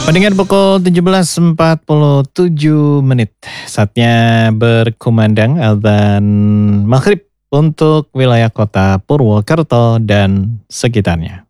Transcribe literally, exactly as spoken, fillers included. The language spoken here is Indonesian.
Mendingan pukul tujuh belas empat puluh tujuh menit. Saatnya berkumandang azan maghrib untuk wilayah kota Purwokerto dan sekitarnya.